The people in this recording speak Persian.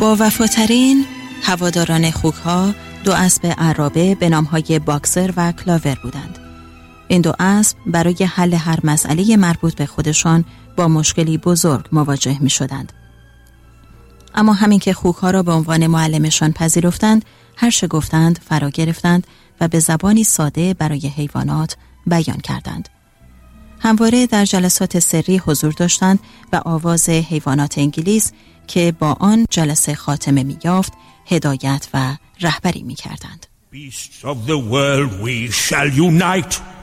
با وفاترین هواداران خوک‌ها 2 اسب عرابه به نام‌های باکسر و کلاور بودند. این 2 اسب برای حل هر مسئله مربوط به خودشان با مشکلی بزرگ مواجه می‌شدند. اما همین که خوک‌ها را به عنوان معلمشان پذیرفتند، هر چه گفتند فرا گرفتند و به زبانی ساده برای حیوانات بیان کردند. همواره در جلسات سری حضور داشتند و آواز حیوانات انگلیس که با آن جلسه خاتمه می‌یافت، هدایت و رهبری می‌کردند. Beasts of the world we shall unite.